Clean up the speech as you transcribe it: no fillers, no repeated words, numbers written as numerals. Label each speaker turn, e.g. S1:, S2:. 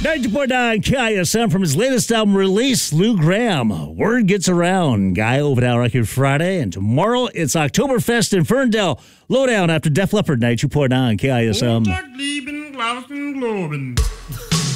S1: 92.9 KISM from his latest album release, Lou Gramm. Word gets around. Guy over at Record Friday. And tomorrow, it's Oktoberfest in Ferndale. Lowdown after Def Leppard, 92.9 KISM.
S2: Montag, lieben, Glauben, Globen.